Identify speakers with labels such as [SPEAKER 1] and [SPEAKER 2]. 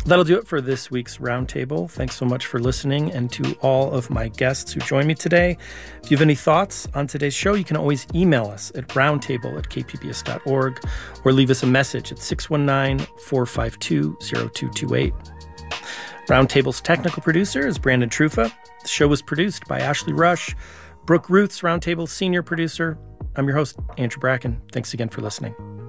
[SPEAKER 1] That'll do it for this week's Roundtable. Thanks so much for listening, and to all of my guests who joined me today. If you have any thoughts on today's show, you can always email us at roundtable@kpbs.org or leave us a message at 619-452-0228. Roundtable's technical producer is Brandon Trufa. The show was produced by Ashley Rush, Brooke Ruth's Roundtable's senior producer. I'm your host, Andrew Bracken. Thanks again for listening.